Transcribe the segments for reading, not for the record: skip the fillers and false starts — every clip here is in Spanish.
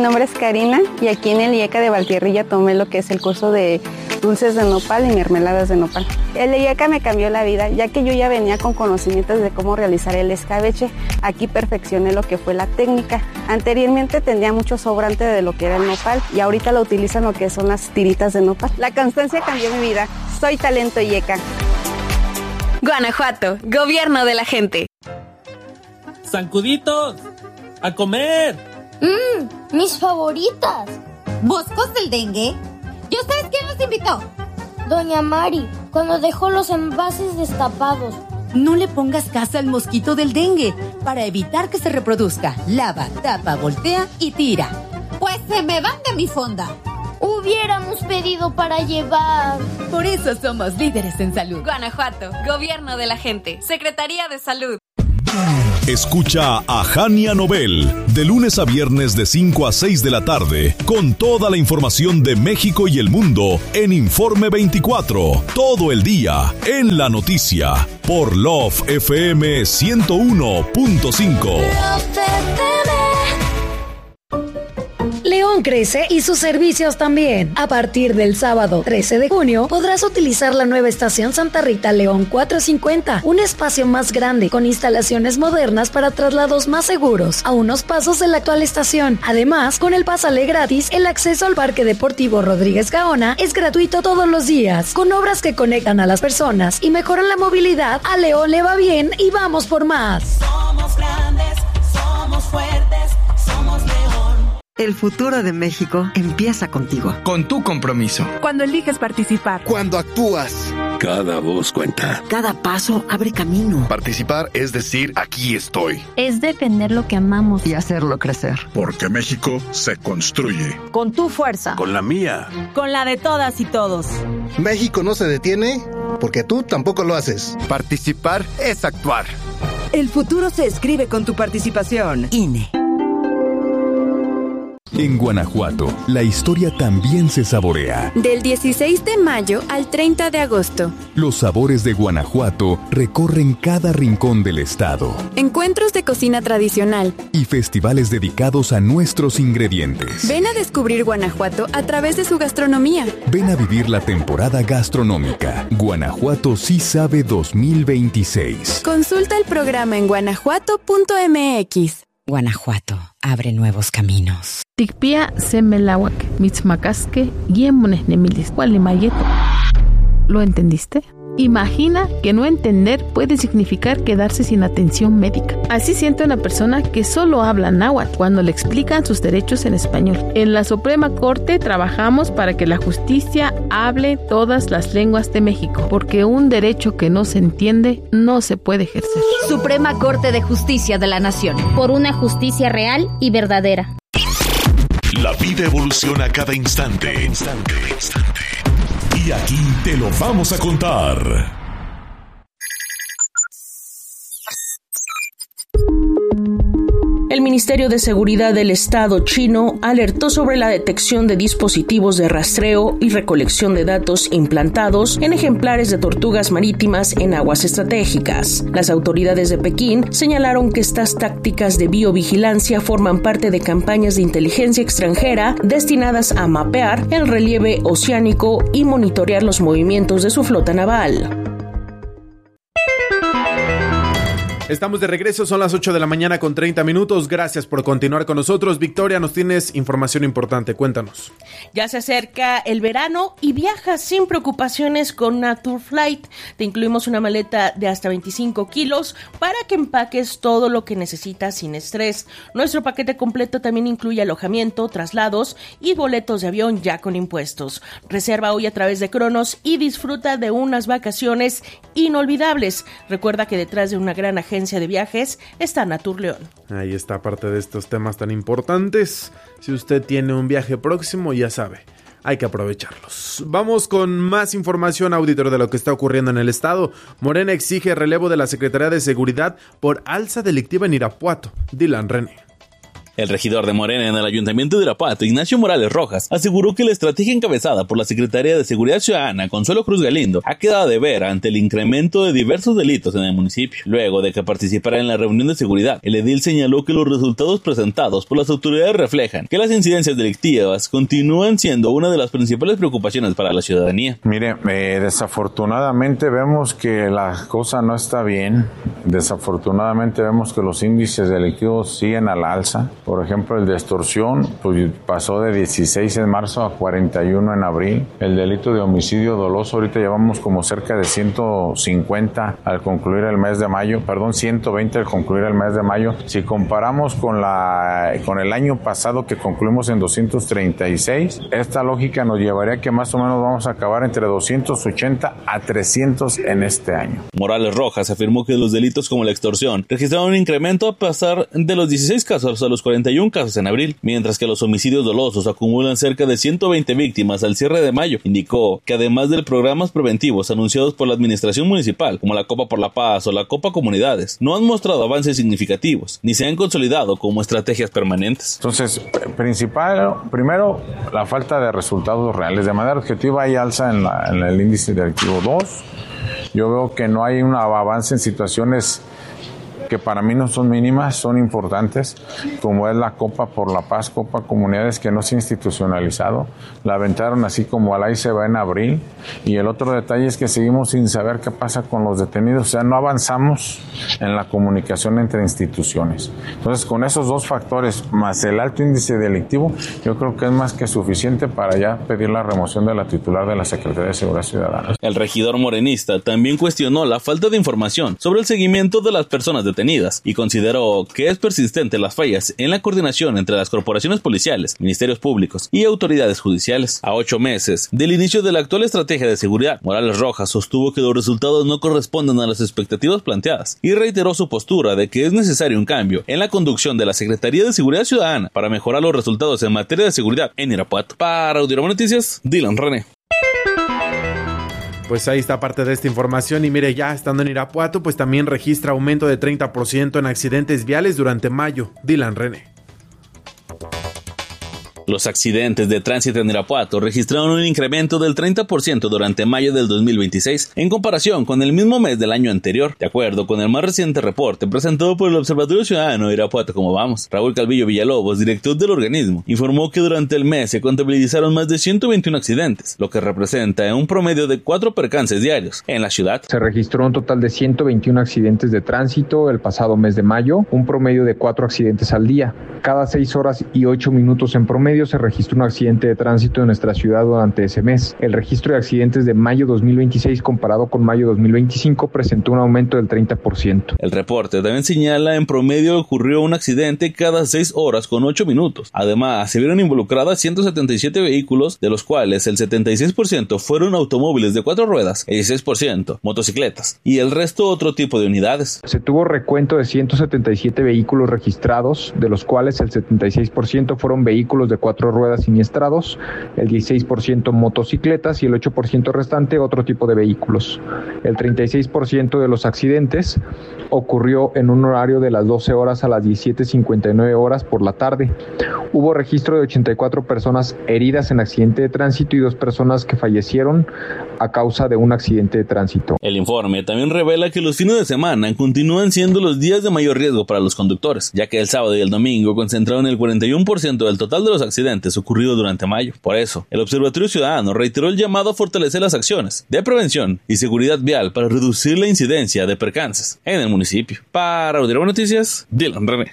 nombre es Karina y aquí en el IECA de Valtierrilla tomé lo que es el curso de dulces de nopal y mermeladas de nopal. El IECA me cambió la vida, ya que yo ya venía con conocimientos de cómo realizar el escabeche. Aquí perfeccioné lo que fue la técnica. Anteriormente tenía mucho sobrante de lo que era el nopal y ahorita lo utilizan lo que son las tiritas de nopal. La constancia cambió mi vida. Soy talento IECA. Guanajuato, gobierno de la gente. ¡Zancuditos! ¡A comer! ¡Mis favoritas! ¿Moscos del dengue? ¿Y ustedes quién los invitó? Doña Mari, cuando dejó los envases destapados. No le pongas casa al mosquito del dengue. Para evitar que se reproduzca, lava, tapa, voltea y tira. Pues se me van de mi fonda. Hubiéramos pedido para llevar. Por eso somos líderes en salud. Guanajuato, gobierno de la gente, Secretaría de Salud. Escucha a Jania Nobel de lunes a viernes de 5 a 6 de la tarde con toda la información de México y el mundo en Informe 24, todo el día en la noticia por Love FM 101.5. León crece y sus servicios también. A partir del sábado 13 de junio podrás utilizar la nueva estación Santa Rita León 450, un espacio más grande con instalaciones modernas para traslados más seguros, a unos pasos de la actual estación. Además, con el pásale gratis, el acceso al Parque Deportivo Rodríguez Gaona es gratuito todos los días. Con obras que conectan a las personas y mejoran la movilidad, a León le va bien y vamos por más. Somos grandes, somos fuertes, somos León. El futuro de México empieza contigo. Con tu compromiso. Cuando eliges participar. Cuando actúas. Cada voz cuenta. Cada paso abre camino. Participar es decir, aquí estoy. Es defender lo que amamos. Y hacerlo crecer. Porque México se construye. Con tu fuerza. Con la mía. Con la de todas y todos. México no se detiene porque tú tampoco lo haces. Participar es actuar. El futuro se escribe con tu participación. INE. En Guanajuato, la historia también se saborea. Del 16 de mayo al 30 de agosto. Los sabores de Guanajuato recorren cada rincón del estado. Encuentros de cocina tradicional. Y festivales dedicados a nuestros ingredientes. Ven a descubrir Guanajuato a través de su gastronomía. Ven a vivir la temporada gastronómica. Guanajuato sí sabe 2026. Consulta el programa en guanajuato.mx. Guanajuato abre nuevos caminos. Tikpia semelawak, mitzmacasque, guiemones nemilis, cualimayeto. ¿Lo entendiste? Imagina que no entender puede significar quedarse sin atención médica. Así siente una persona que solo habla náhuatl cuando le explican sus derechos en español. En la Suprema Corte trabajamos para que la justicia hable todas las lenguas de México, porque un derecho que no se entiende no se puede ejercer. Suprema Corte de Justicia de la Nación. Por una justicia real y verdadera. La vida evoluciona cada instante. Y aquí te lo vamos a contar. El Ministerio de Seguridad del Estado chino alertó sobre la detección de dispositivos de rastreo y recolección de datos implantados en ejemplares de tortugas marítimas en aguas estratégicas. Las autoridades de Pekín señalaron que estas tácticas de biovigilancia forman parte de campañas de inteligencia extranjera destinadas a mapear el relieve oceánico y monitorear los movimientos de su flota naval. Estamos de regreso, son las 8 de la mañana con 30 minutos. Gracias por continuar con nosotros. Victoria, nos tienes información importante, cuéntanos. Ya se acerca el verano y viajas sin preocupaciones con Naturflight. Te incluimos una maleta de hasta 25 kilos para que empaques todo lo que necesitas sin estrés. Nuestro paquete completo también incluye alojamiento, traslados y boletos de avión ya con impuestos. Reserva hoy a través de Cronos y disfruta de unas vacaciones inolvidables. Recuerda que detrás de una gran agencia de viajes está Natur León. Ahí está parte de estos temas tan importantes. Si usted tiene un viaje próximo, ya sabe, hay que aprovecharlos. Vamos con más información, auditor, de lo que está ocurriendo en el estado. Morena exige relevo de la Secretaría de Seguridad por alza delictiva en Irapuato. Dylan René. El regidor de Morena en el Ayuntamiento de Irapuato, Ignacio Morales Rojas, aseguró que la estrategia encabezada por la Secretaría de Seguridad Ciudadana, Consuelo Cruz Galindo, ha quedado de ver ante el incremento de diversos delitos en el municipio. Luego de que participara en la reunión de seguridad, el edil señaló que los resultados presentados por las autoridades reflejan que las incidencias delictivas continúan siendo una de las principales preocupaciones para la ciudadanía. Mire, desafortunadamente vemos que la cosa no está bien. Desafortunadamente vemos que los índices delictivos siguen al alza. Por ejemplo, el de extorsión pues, pasó de 16 en marzo a 41 en abril. El delito de homicidio doloso, ahorita llevamos como cerca de 150 al concluir el mes de mayo, 120 al concluir el mes de mayo. Si comparamos con el año pasado que concluimos en 236, esta lógica nos llevaría que más o menos vamos a acabar entre 280 a 300 en este año. Morales Rojas afirmó que los delitos como la extorsión registraron un incremento a pasar de los 16 casos a los 41 casos en abril, mientras que los homicidios dolosos acumulan cerca de 120 víctimas al cierre de mayo. Indicó que además de programas preventivos anunciados por la administración municipal, como la Copa por la Paz o la Copa Comunidades, no han mostrado avances significativos, ni se han consolidado como estrategias permanentes. Entonces, primero, la falta de resultados reales. De manera objetiva hay alza en el índice delictivo 2. Yo veo que no hay un avance en situaciones que para mí no son mínimas, son importantes, como es la Copa por la Paz, Copa Comunidades, que no se ha institucionalizado. La aventaron así como al ahí se va en abril. Y el otro detalle es que seguimos sin saber qué pasa con los detenidos. O sea, no avanzamos en la comunicación entre instituciones. Entonces, con esos dos factores, más el alto índice delictivo, yo creo que es más que suficiente para ya pedir la remoción de la titular de la Secretaría de Seguridad Ciudadana. El regidor morenista también cuestionó la falta de información sobre el seguimiento de las personas detenidas y consideró que es persistente las fallas en la coordinación entre las corporaciones policiales, ministerios públicos y autoridades judiciales. A 8 meses del inicio de la actual estrategia de seguridad, Morales Rojas sostuvo que los resultados no corresponden a las expectativas planteadas y reiteró su postura de que es necesario un cambio en la conducción de la Secretaría de Seguridad Ciudadana para mejorar los resultados en materia de seguridad en Irapuato. Para Audiorama Noticias, Dylan René. Pues ahí está parte de esta información y mire, ya estando en Irapuato, pues también registra aumento de 30% en accidentes viales durante mayo. Dylan René. Los accidentes de tránsito en Irapuato registraron un incremento del 30% durante mayo del 2026 en comparación con el mismo mes del año anterior, de acuerdo con el más reciente reporte presentado por el Observatorio Ciudadano de Irapuato Como Vamos. Raúl Calvillo Villalobos, director del organismo, informó que durante el mes se contabilizaron más de 121 accidentes, lo que representa un promedio de 4 percances diarios en la ciudad. Se registró un total de 121 accidentes de tránsito el pasado mes de mayo, un promedio de 4 accidentes al día. Cada 6 horas y 8 minutos en promedio se registró un accidente de tránsito en nuestra ciudad durante ese mes. El registro de accidentes de mayo 2026 comparado con mayo 2025 presentó un aumento del 30%. El reporte también señala en promedio ocurrió un accidente cada 6 horas con 8 minutos. Además, se vieron involucradas 177 vehículos, de los cuales el 76% fueron automóviles de 4 ruedas, el 16% motocicletas y el resto otro tipo de unidades. Se tuvo recuento de 177 vehículos registrados, de los cuales el 76% fueron vehículos de 4 ruedas siniestrados, el 16% motocicletas y el 8% restante otro tipo de vehículos. El 36% de los accidentes ocurrió en un horario de las 12 horas a las 17:59 horas por la tarde. Hubo registro de 84 personas heridas en accidente de tránsito y 2 personas que fallecieron a causa de un accidente de tránsito. El informe también revela que los fines de semana continúan siendo los días de mayor riesgo para los conductores, ya que el sábado y el domingo concentraron el 41% del total de los accidentes ocurridos durante mayo. Por eso, el Observatorio Ciudadano reiteró el llamado a fortalecer las acciones de prevención y seguridad vial para reducir la incidencia de percances en el municipio. Para Audiorama Noticias, Dylan René.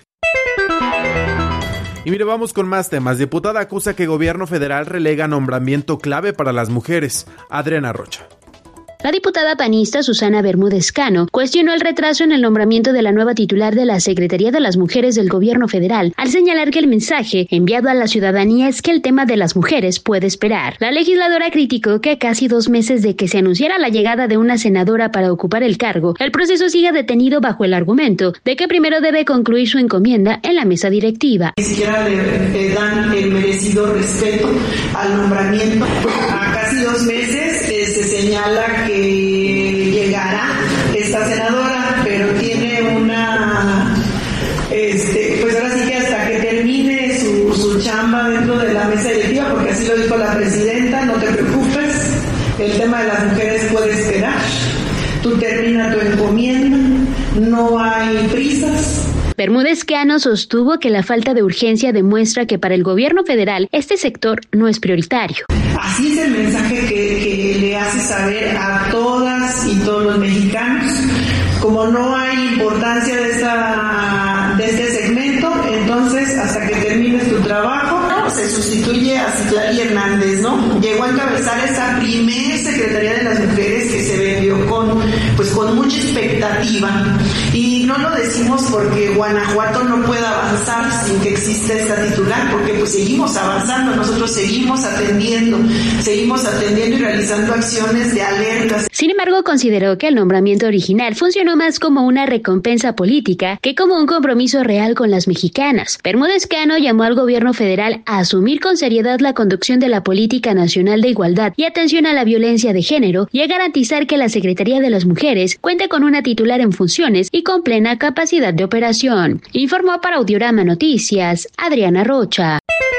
Y mire, vamos con más temas. Diputada acusa que gobierno federal relega nombramiento clave para las mujeres. Adriana Rocha. La diputada panista Susana Bermúdez Cano cuestionó el retraso en el nombramiento de la nueva titular de la Secretaría de las Mujeres del Gobierno Federal, al señalar que el mensaje enviado a la ciudadanía es que el tema de las mujeres puede esperar. La legisladora criticó que a casi 2 meses de que se anunciara la llegada de una senadora para ocupar el cargo, el proceso siga detenido bajo el argumento de que primero debe concluir su encomienda en la mesa directiva. Ni siquiera le dan el merecido respeto al nombramiento. A casi 2 meses se señala que llegará esta senadora, pero tiene una, pues ahora sí que hasta que termine chamba dentro de la mesa directiva, porque así lo dijo la presidenta, no te preocupes, el tema de las mujeres puede esperar, tú termina tu encomienda, no hay prisas. Bermúdez Cano sostuvo que la falta de urgencia demuestra que para el gobierno federal este sector no es prioritario. Así es el mensaje que le hace saber a todas y todos los mexicanos. Como no hay importancia de este segmento, entonces hasta que termines tu trabajo, se sustituye a Citlali Hernández, ¿no? Llegó a encabezar esa primer Secretaría de las Mujeres que se vendió con mucha expectativa. Y no lo decimos porque Guanajuato no pueda avanzar sin que exista esta titular, porque pues seguimos avanzando, nosotros seguimos atendiendo y realizando acciones de alertas. Sin embargo, consideró que el nombramiento original funcionó más como una recompensa política que como un compromiso real con las mexicanas. Bermúdez Cano llamó al gobierno federal a asumir con seriedad la conducción de la Política Nacional de Igualdad y Atención a la Violencia de Género y a garantizar que la Secretaría de las Mujeres cuente con una titular en funciones y con plena capacidad de operación. Informó para Audiorama Noticias, Adriana Rocha.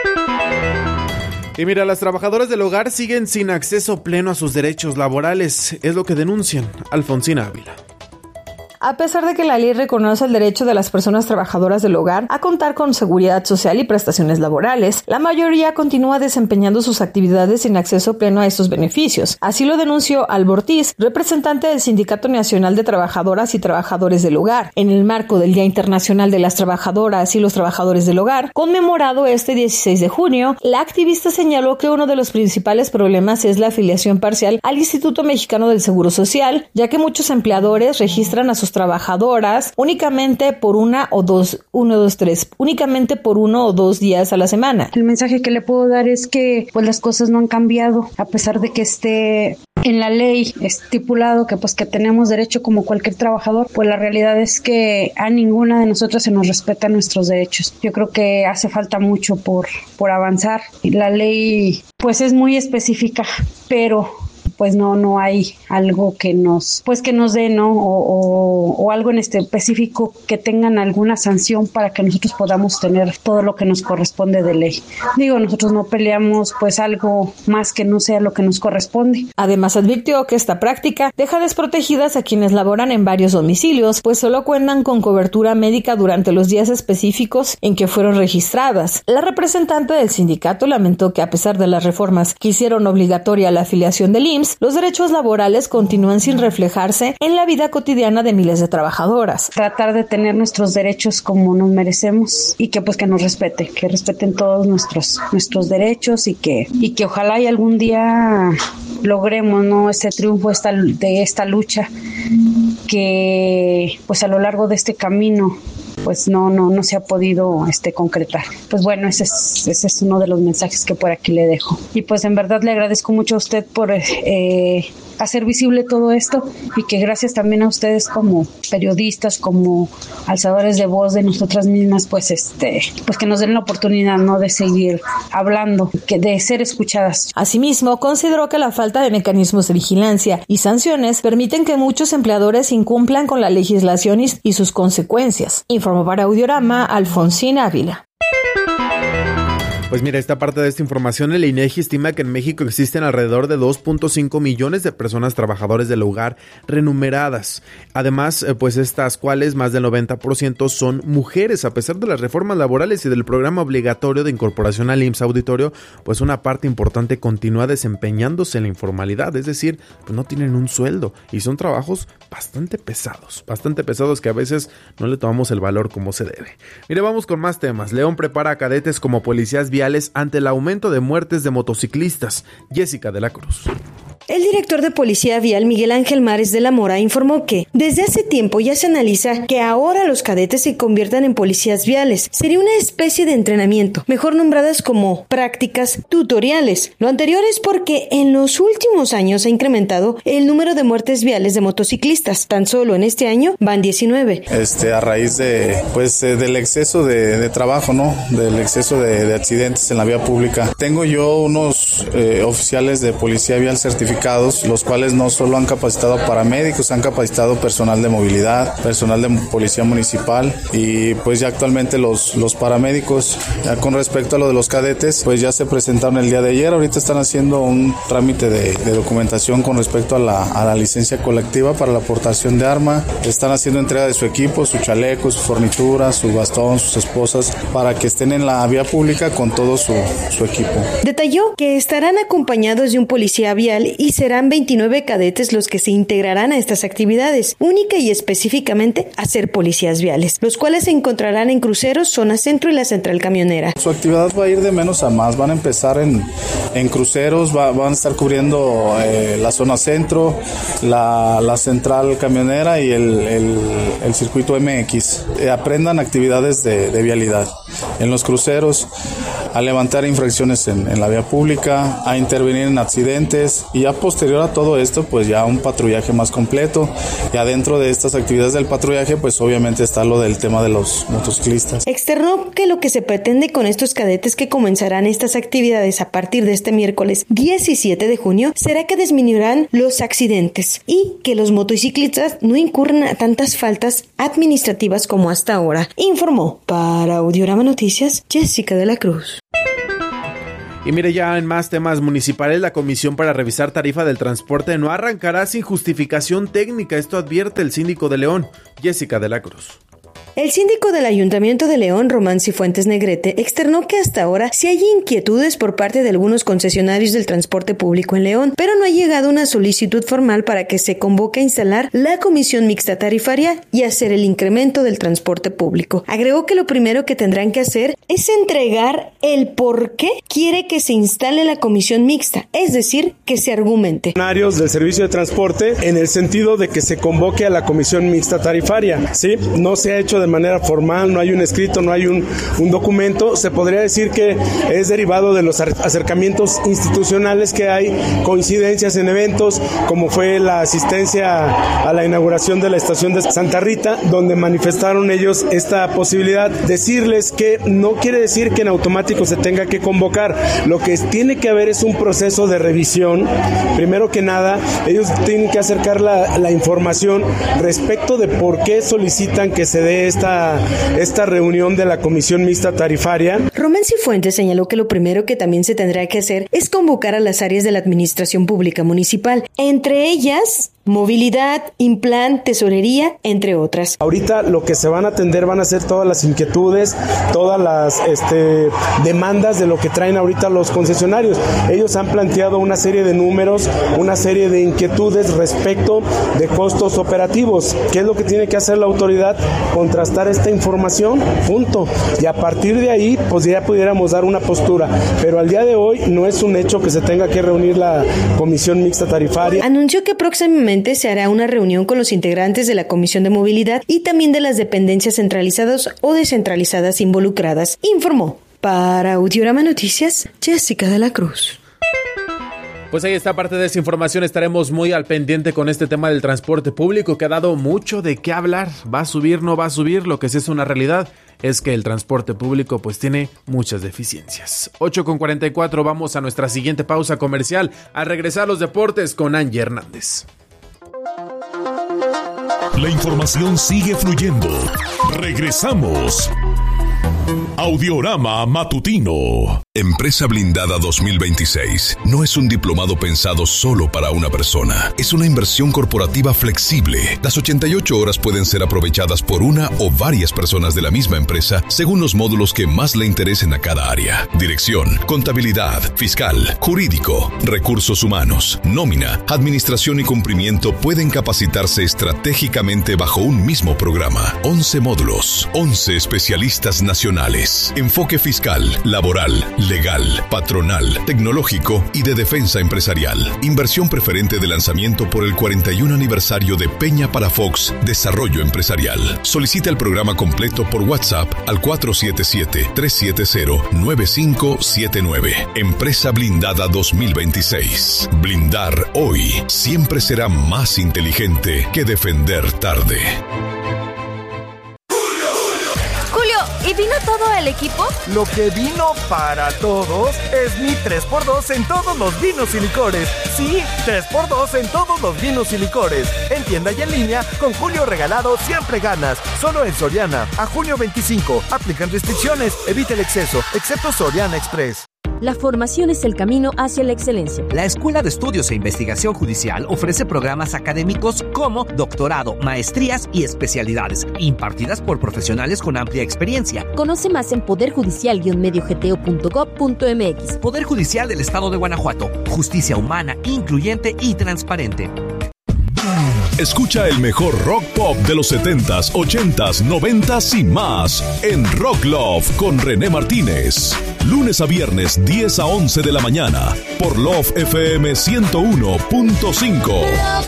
Y mira, las trabajadoras del hogar siguen sin acceso pleno a sus derechos laborales, es lo que denuncian. Alfonsina Ávila. A pesar de que la ley reconoce el derecho de las personas trabajadoras del hogar a contar con seguridad social y prestaciones laborales, la mayoría continúa desempeñando sus actividades sin acceso pleno a estos beneficios. Así lo denunció Alba Ortiz, representante del Sindicato Nacional de Trabajadoras y Trabajadores del Hogar, en el marco del Día Internacional de las Trabajadoras y los Trabajadores del Hogar, conmemorado este 16 de junio. La activista señaló que uno de los principales problemas es la afiliación parcial al Instituto Mexicano del Seguro Social, ya que muchos empleadores registran a sus trabajadoras únicamente por únicamente por 1 o 2 días a la semana. El mensaje que le puedo dar es que pues las cosas no han cambiado, a pesar de que esté en la ley estipulado que pues que tenemos derecho como cualquier trabajador, pues la realidad es que a ninguna de nosotras se nos respetan nuestros derechos. Yo creo que hace falta mucho por avanzar. La ley pues es muy específica, pero pues no hay algo que nos dé, ¿no? O algo en específico que tengan alguna sanción para que nosotros podamos tener todo lo que nos corresponde de ley. Digo, nosotros no peleamos pues algo más que no sea lo que nos corresponde. Además advirtió que esta práctica deja desprotegidas a quienes laboran en varios domicilios, pues solo cuentan con cobertura médica durante los días específicos en que fueron registradas. La representante del sindicato lamentó que a pesar de las reformas que hicieron obligatoria la afiliación del IMSS, los derechos laborales continúan sin reflejarse en la vida cotidiana de miles de trabajadoras. Tratar de tener nuestros derechos como nos merecemos y que nos respeten todos nuestros derechos y que ojalá y algún día logremos, ¿no?, ese triunfo de esta lucha que pues a lo largo de este camino pues no se ha podido concretar. Pues bueno, ese es uno de los mensajes que por aquí le dejo. Y pues en verdad le agradezco mucho a usted por hacer visible todo esto y que gracias también a ustedes como periodistas, como alzadores de voz de nosotras mismas, pues que nos den la oportunidad, ¿no?, de seguir hablando, de ser escuchadas. Asimismo, consideró que la falta de mecanismos de vigilancia y sanciones permiten que muchos empleadores incumplan con la legislación y sus consecuencias. Informó para Audiorama Alfonsina Ávila. Pues mira, esta parte de esta información, el INEGI estima que en México existen alrededor de 2.5 millones de personas trabajadores del hogar renumeradas. Además, pues estas cuales más del 90% son mujeres. A pesar de las reformas laborales y del programa obligatorio de incorporación al IMSS auditorio, pues una parte importante continúa desempeñándose en la informalidad, es decir, pues no tienen un sueldo y son trabajos bastante pesados que a veces no le tomamos el valor como se debe. Mire, vamos con más temas. León prepara a cadetes como policías viales ante el aumento de muertes de motociclistas. Jessica de la Cruz. El director de Policía Vial, Miguel Ángel Mares de la Mora, informó que desde hace tiempo ya se analiza que ahora los cadetes se conviertan en policías viales. Sería una especie de entrenamiento, mejor nombradas como prácticas tutoriales. Lo anterior es porque en los últimos años ha incrementado el número de muertes viales de motociclistas. Tan solo en este año van 19. A raíz del exceso de trabajo, ¿no? Del exceso de accidentes en la vía pública. Tengo yo unos oficiales de Policía Vial certificados certificados, los cuales no solo han capacitado paramédicos, han capacitado personal de movilidad, personal de policía municipal y pues ya actualmente los paramédicos. Ya con respecto a lo de los cadetes, pues ya se presentaron el día de ayer, ahorita están haciendo un trámite de documentación con respecto a la licencia colectiva para la aportación de arma, están haciendo entrega de su equipo, su chaleco, su fornitura, su bastón, sus esposas, para que estén en la vía pública con todo su equipo. Detalló que estarán acompañados de un policía vial y serán 29 cadetes los que se integrarán a estas actividades, única y específicamente a ser policías viales, los cuales se encontrarán en cruceros, zona centro y la central camionera. Su actividad va a ir de menos a más, van a empezar en cruceros, van a estar cubriendo la zona centro, la central camionera y el circuito MX. Aprendan actividades de vialidad en los cruceros, a levantar infracciones en la vía pública, a intervenir en accidentes y ya posterior a todo esto pues ya un patrullaje más completo. Y adentro de estas actividades del patrullaje pues obviamente está lo del tema de los motociclistas. Externó que lo que se pretende con estos cadetes que comenzarán estas actividades a partir de este miércoles 17 de junio será que disminuirán los accidentes y que los motociclistas no incurran a tantas faltas administrativas como hasta ahora, informó para Audiorama Noticias Jessica de la Cruz. Y mire, ya en más temas municipales, la Comisión para Revisar Tarifa del Transporte no arrancará sin justificación técnica. Esto advierte el síndico de León, Jessica de la Cruz. El síndico del Ayuntamiento de León, Román Cifuentes Negrete, externó que hasta ahora sí hay inquietudes por parte de algunos concesionarios del transporte público en León, pero no ha llegado una solicitud formal para que se convoque a instalar la Comisión Mixta Tarifaria y hacer el incremento del transporte público. Agregó que lo primero que tendrán que hacer es entregar el por qué quiere que se instale la Comisión Mixta, es decir, que se argumente. Del servicio de transporte en el sentido de que se convoque a la Comisión Mixta Tarifaria, ¿sí? No se ha hecho de manera formal, no hay un escrito, no hay un documento. Se podría decir que es derivado de los acercamientos institucionales que hay, coincidencias en eventos, como fue la asistencia a la inauguración de la estación de Santa Rita, donde manifestaron ellos esta posibilidad. Decirles que no quiere decir que en automático se tenga que convocar, lo que tiene que haber es un proceso de revisión. Primero que nada, ellos tienen que acercar la información respecto de por qué solicitan que se dé esta reunión de la Comisión Mixta Tarifaria. Román Cifuentes señaló que lo primero que también se tendrá que hacer es convocar a las áreas de la Administración Pública Municipal, entre ellas movilidad, Implan, tesorería, entre otras. Ahorita lo que se van a atender van a ser todas las inquietudes, todas las demandas de lo que traen ahorita los concesionarios. Ellos han planteado una serie de números, una serie de inquietudes respecto de costos operativos. ¿Qué es lo que tiene que hacer la autoridad? Contrastar esta información, punto. Y a partir de ahí, pues ya pudiéramos dar una postura. Pero al día de hoy no es un hecho que se tenga que reunir la Comisión Mixta Tarifaria. Anunció que próximamente se hará una reunión con los integrantes de la Comisión de Movilidad y también de las dependencias centralizadas o descentralizadas involucradas, informó para Audiorama Noticias Jessica de la Cruz. Pues ahí está parte de esa información. Estaremos muy al pendiente con este tema del transporte público que ha dado mucho de qué hablar. ¿Va a subir, no va a subir? Lo que sí es una realidad es que el transporte público pues tiene muchas deficiencias. 8:44, vamos a nuestra siguiente pausa comercial. Al regresar los deportes con Angie Hernández. La información sigue fluyendo. Regresamos. Audiorama Matutino. Empresa Blindada 2026 no es un diplomado pensado solo para una persona. Es una inversión corporativa flexible. Las 88 horas pueden ser aprovechadas por una o varias personas de la misma empresa según los módulos que más le interesen a cada área. Dirección, contabilidad, fiscal, jurídico, recursos humanos, nómina, administración y cumplimiento pueden capacitarse estratégicamente bajo un mismo programa. 11 módulos, 11 especialistas nacionales. Enfoque fiscal, laboral, legal, patronal, tecnológico y de defensa empresarial. Inversión preferente de lanzamiento por el 41 aniversario de Peña Palafox Desarrollo Empresarial. Solicita el programa completo por WhatsApp al 477-370-9579. Empresa Blindada 2026. Blindar hoy siempre será más inteligente que defender tarde. Julio, ¿y vino todo el del equipo? Lo que vino para todos es mi 3x2 en todos los vinos y licores. Sí, 3x2 en todos los vinos y licores. En tienda y en línea, con Julio regalado siempre ganas. Solo en Soriana. A junio 25. Aplican restricciones. Evita el exceso, excepto Soriana Express. La formación es el camino hacia la excelencia. La Escuela de Estudios e Investigación Judicial ofrece programas académicos como doctorado, maestrías y especialidades, impartidas por profesionales con amplia experiencia. Conoce más en poderjudicial-mediogto.gov.mx. Poder Judicial del Estado de Guanajuato. Justicia humana, incluyente y transparente. Escucha el mejor rock pop de los 70s, 80s, 90s y más en Rock Love con René Martínez. Lunes a viernes 10 a 11 de la mañana por Love FM 101.5.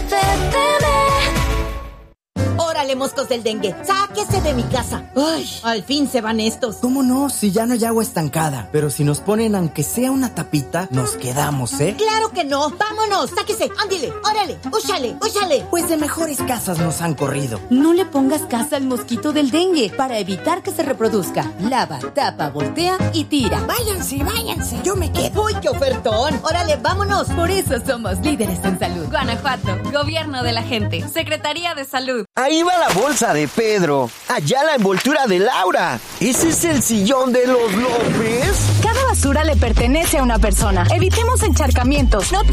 ¡Órale, moscos del dengue! ¡Sáquese de mi casa! ¡Ay! Al fin se van estos. ¿Cómo no? Si ya no hay agua estancada. Pero si nos ponen aunque sea una tapita, nos quedamos, ¿eh? ¡Claro que no! ¡Vámonos! ¡Sáquese! ¡Ándile! ¡Órale! ¡Úchale! ¡Úchale! Pues de mejores casas nos han corrido. No le pongas casa al mosquito del dengue. Para evitar que se reproduzca, lava, tapa, voltea y tira. Váyanse, váyanse. Yo me quedo. ¡Uy, qué ofertón! ¡Órale, vámonos! Por eso somos líderes en salud. Guanajuato, Gobierno de la Gente, Secretaría de Salud. Ahí va la bolsa de Pedro. Allá la envoltura de Laura. ¿Ese es el sillón de los López? Cada basura le pertenece a una persona. Evitemos encharcamientos. No